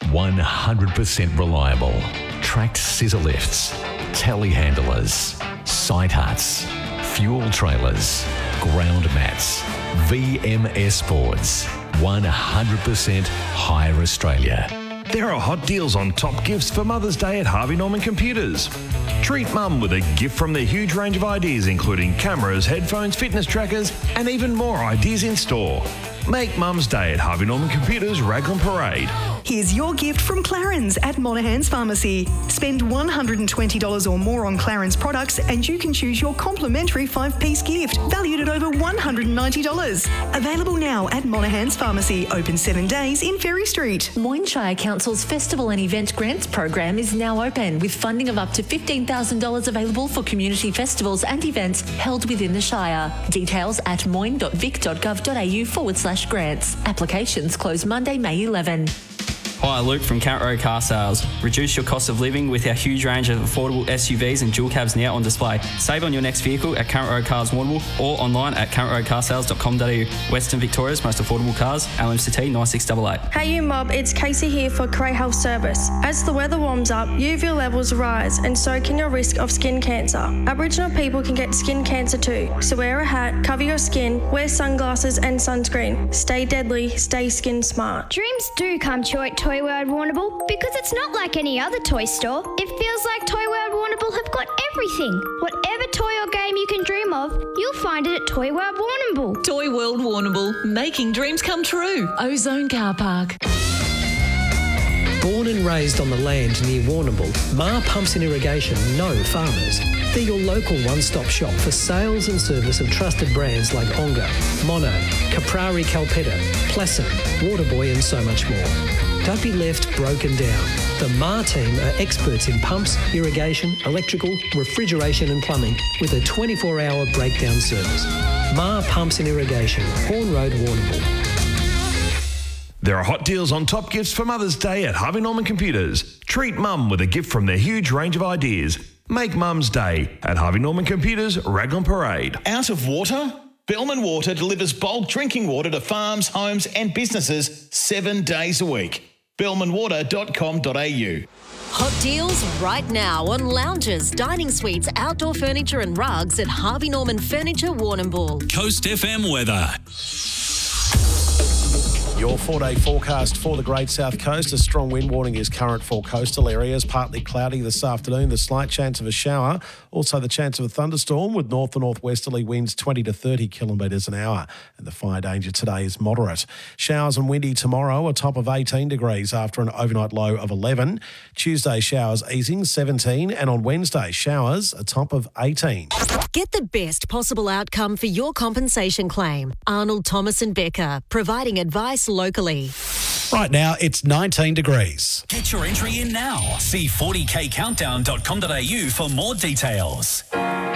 100% reliable. Tracked scissor lifts, telehandlers, site huts, fuel trailers, ground mats, VMS boards. 100% Hire Australia. There are hot deals on top gifts for Mother's Day at Harvey Norman Computers. Treat Mum with a gift from their huge range of ideas, including cameras, headphones, fitness trackers, and even more ideas in store. Make Mum's Day at Harvey Norman Computers, Raglan Parade. Here's your gift from Clarins at Monaghan's Pharmacy. Spend $120 or more on Clarins products and you can choose your complimentary 5-piece gift, valued at over $190. Available now at Monaghan's Pharmacy, open 7 days in Ferry Street. Moyne Shire Council's Festival and Event Grants program is now open, with funding of up to $15,000 available for community festivals and events held within the Shire. Details at moyne.vic.gov.au/grants. Applications close Monday, May 11. Hi, Luke from Count Road Car Sales. Reduce your cost of living with our huge range of affordable SUVs and dual cabs now on display. Save on your next vehicle at Count Road Cars Warrnambool or online at countroadcarsales.com.au. Western Victoria's most affordable cars, LMCT 9688. Hey you mob, it's Casey here for Cray Health Service. As the weather warms up, UV levels rise and so can your risk of skin cancer. Aboriginal people can get skin cancer too, so wear a hat, cover your skin, wear sunglasses and sunscreen. Stay deadly, stay skin smart. Dreams do come true at Toy World Warrnambool because it's not like any other toy store. It feels like Toy World Warrnambool have got everything. Whatever toy or game you can dream of, you'll find it at Toy World Warrnambool. Toy World Warrnambool, making dreams come true. Ozone Car Park. Born and raised on the land near Warrnambool, Ma Pumps and Irrigation know farmers. They're your local one-stop shop for sales and service of trusted brands like Onga, Mono, Caprari Calpetta, Plasson, Waterboy and so much more. Don't be left broken down. The Ma team are experts in pumps, irrigation, electrical, refrigeration and plumbing with a 24-hour breakdown service. Ma Pumps and Irrigation, Horn Road, Warrnambool. There are hot deals on top gifts for Mother's Day at Harvey Norman Computers. Treat Mum with a gift from their huge range of ideas. Make Mum's Day at Harvey Norman Computers, Raglan Parade. Out of water? Bellman Water delivers bulk drinking water to farms, homes and businesses 7 days a week. bellmanwater.com.au. Hot deals right now on lounges, dining suites, outdoor furniture and rugs at Harvey Norman Furniture, Warrnambool. Coast FM weather. Your 4-day forecast for the Great South Coast. A strong wind warning is current for coastal areas. Partly cloudy this afternoon. The slight chance of a shower. Also the chance of a thunderstorm with north to northwesterly winds 20 to 30 kilometres an hour. And the fire danger today is moderate. Showers and windy tomorrow, a top of 18 degrees after an overnight low of 11. Tuesday showers easing 17. And on Wednesday showers, a top of 18. Get the best possible outcome for your compensation claim. Arnold Thomas and Becker, providing advice locally. Right now, it's 19 degrees. Get your entry in now. See 40kcountdown.com.au for more details.